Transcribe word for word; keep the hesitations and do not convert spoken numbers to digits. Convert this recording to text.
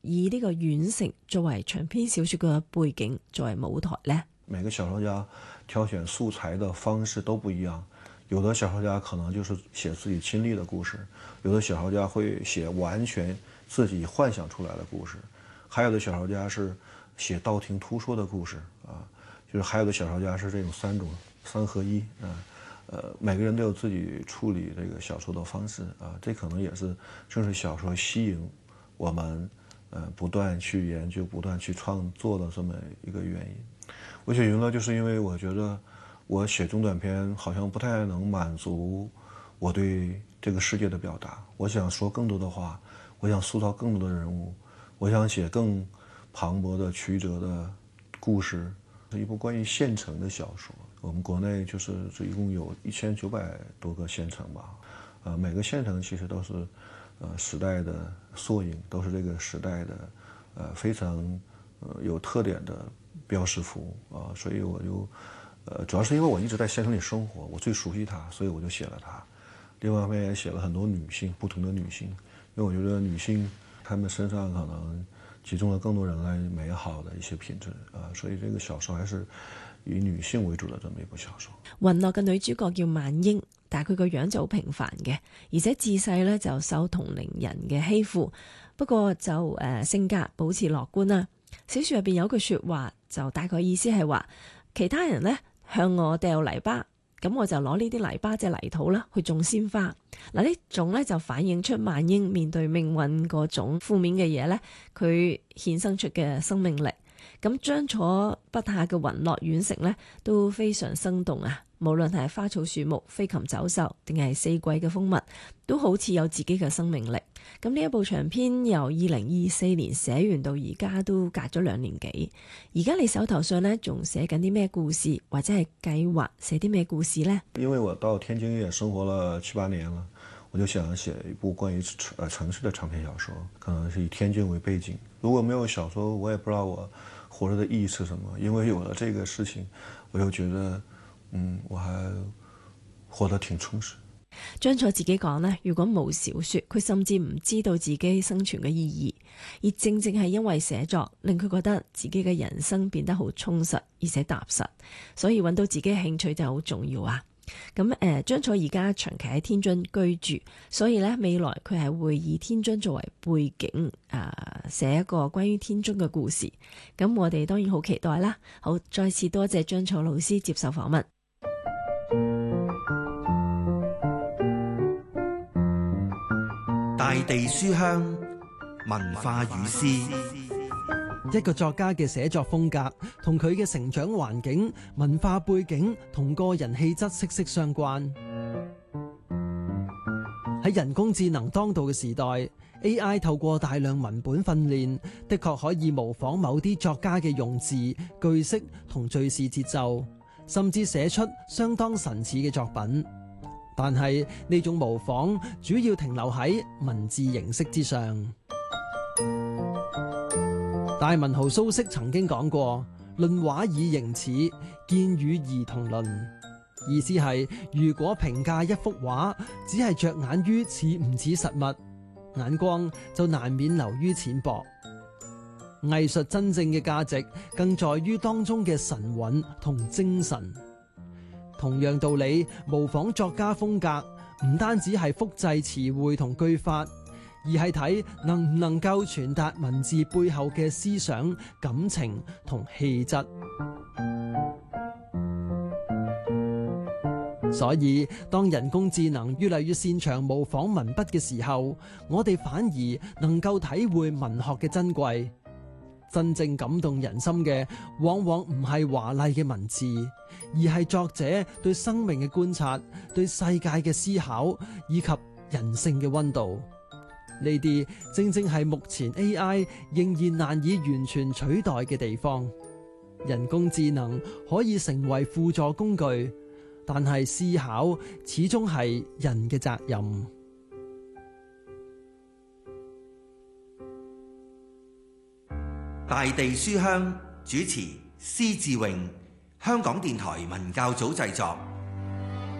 以呢個縣城作為長篇小說嘅背景，作為舞台呢？ 每個小說家挑選素材的方式都不一樣，有的小說家可能就是寫自己經歷的故事，有的小說家會寫完全自己幻想出來的故事，還有的小說家是寫道聽途說的故事啊，就是還有的小說家是這種三種三合一啊。呃，每個人都有自己處理這個小說的方式啊，這可能也是正是小說吸引我們呃不斷去研究、不斷去創作的這麼一個原因。我寫雲樂就是因為我覺得我寫中短篇好像不太能滿足我對這個世界的表達，我想說更多的話，我想塑造更多的人物，我想寫更磅礴的曲折的故事，是一部關於縣城的小說。我們國內就是一共有一千九百多個縣城吧，呃，每個縣城其實都是呃時代的縮影，都是這個時代的呃非常呃有特點的標識符啊，所以我就呃主要是因為我一直在縣城裡生活，我最熟悉它，所以我就寫了它。另外一方面也寫了很多女性，不同的女性，因為我覺得女性她們身上可能集中了更多人類美好的一些品質啊，所以這個小說還是以女性為主的這麼一部小說。 雲樂嘅女主角叫萬英，但係佢個樣就好平凡嘅，而且自細呢就受同齡人嘅欺負，不過就誒、呃、性格保持樂觀啦。小說入邊有句說話，就大概意思係話，其他人呢向我掉泥巴，咁我就攞呢啲泥巴即係泥土啦去種鮮花。嗱，呢種呢就反映出萬英面對命運嗰種負面嘅嘢呢，佢衍生出嘅生命力。咁張楚筆下嘅雲樂縣城呢都非常生動啊！無論係花草樹木、飛禽走獸，定係四季嘅風物，都好似有自己嘅生命力。咁呢一部長篇由二零二四年寫完到而家都隔咗兩年幾。而家你手頭上呢仲寫緊啲咩故事，或者係計劃寫啲咩故事呢？ 因為我到天津也生活了七八年了，我就想寫一部關於呃城市的長篇小說，可能是以天津為背景。如果沒有小說，我也不知道我活着的意義是什麼。因為有了這個事情，我就覺得嗯，我還活得挺充實。 張楚自己講呢，如果冇小說，佢甚至唔知道自己生存嘅意義。而正正係因為寫作，令佢覺得自己嘅人生變得好充實，而且踏實。所以揾到自己嘅興趣就好重要啊！咁誒，張楚而家長期喺天津居住，所以呢，未來佢係會以天津作為背景，誒，寫一個關於天津嘅故事。咁我哋當然好期待啦！好，再次多謝張楚老師接受訪問。 大地書香文化與詩， 一個作家嘅寫作風格同佢嘅成長環境、文化背景同個人氣質息息相關。喺人工智能當道嘅時代， A I 透過大量文本訓練，的確可以模仿某啲作家嘅用字、句式同敘事節奏，甚至寫出相當神似嘅作品。但係呢種模仿主要停留喺文字形式之上。大文豪蘇軾曾經講過：論畫以形似，見與義同論。意思係，如果評價一幅畫，只係着眼於似唔似實物，眼光就難免流於淺薄。藝術真正嘅價值，更在於當中嘅神韻同精神。同樣道理，模仿作家風格唔單止係複製詞彙同句法，而係睇能唔能夠傳達文字背後嘅思想、感情同氣質。所以，當人工智能越嚟越擅長模仿文筆嘅時候，我哋反而能夠體會文學嘅珍貴。真正感動人心嘅，往往唔係華麗嘅文字，而係作者對生命嘅觀察、對世界嘅思考以及人性嘅溫度。呢啲正正係目前 A I 仍然難以完全取代嘅地方。人工智能可以成為輔助工具，但係思考始終係人嘅責任。 大地書香主持施志榮，香港電台文教組製作。